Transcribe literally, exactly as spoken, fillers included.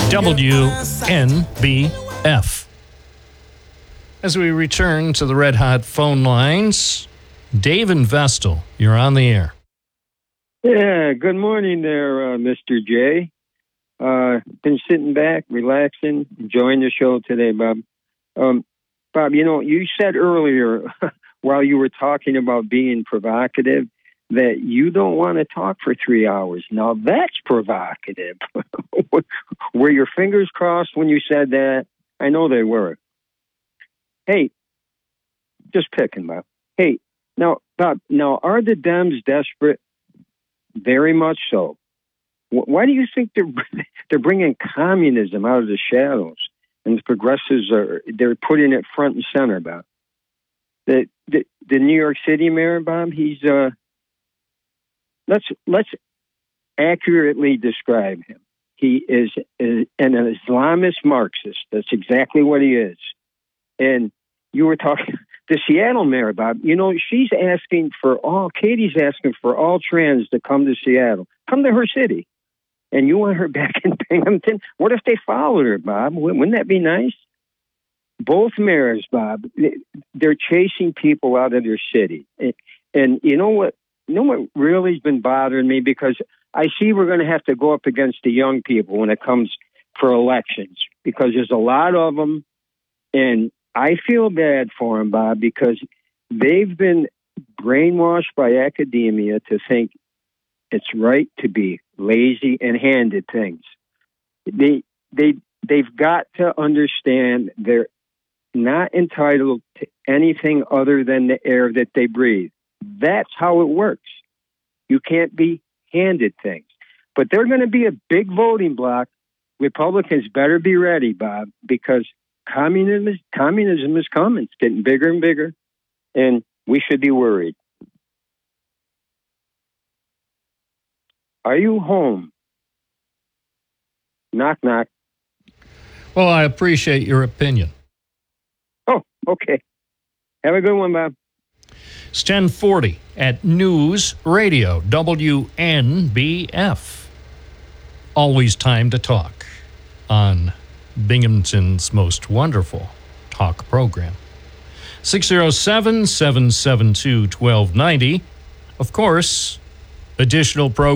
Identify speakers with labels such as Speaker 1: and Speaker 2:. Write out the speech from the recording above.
Speaker 1: W N B F. As we return to the Red Hot phone lines, Dave in Vestal, you're on the air.
Speaker 2: Yeah, good morning there, uh, Mister J. Uh, been sitting back, relaxing, enjoying the show today, Bob. Um, Bob, you know, you said earlier while you were talking about being provocative that you don't want to talk for three hours. Now, that's provocative. Were your fingers crossed when you said that? I know they were. Hey, just picking, Bob. Hey, now, Bob, now, are the Dems desperate? Very much so. Why do you think they're they're bringing communism out of the shadows, and the progressives are they're putting it front and center, Bob? The the, the New York City mayor, Bob, he's uh let's let's accurately describe him. He is an Islamist Marxist. That's exactly what he is. And you were talking the Seattle mayor, Bob. You know, she's asking for all. Katie's asking for all trans to come to Seattle, come to her city. And you want her back in Binghamton? What if they followed her, Bob? Wouldn't that be nice? Both mayors, Bob, they're chasing people out of their city. And you know what? You know what really has been bothering me? Because I see we're going to have to go up against the young people when it comes for elections. Because there's a lot of them. And I feel bad for them, Bob, because they've been brainwashed by academia to think it's right to be lazy and handed things. They they they've got to understand they're not entitled to anything other than the air that they breathe. That's how it works. You can't be handed things. But they're going to be a big voting bloc. Republicans better be ready, Bob, because communism is, communism is coming. It's getting bigger and bigger, and we should be worried. Are you home? Knock, knock.
Speaker 1: Well, I appreciate your opinion.
Speaker 2: Oh, okay. Have a good one, Bob.
Speaker 1: It's ten forty at News Radio, W N B F. Always time to talk on Binghamton's most wonderful talk program. six oh seven, seven seven two, one two nine oh. Of course, additional programs.